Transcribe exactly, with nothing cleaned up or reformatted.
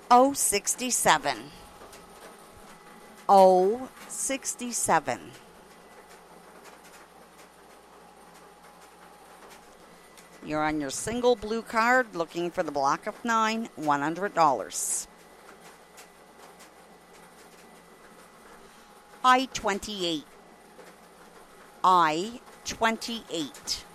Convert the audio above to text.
O sixty-seven. O sixty-seven. You're on your single blue card looking for the block of nine, one hundred dollars. I twenty-eight. I twenty-eight.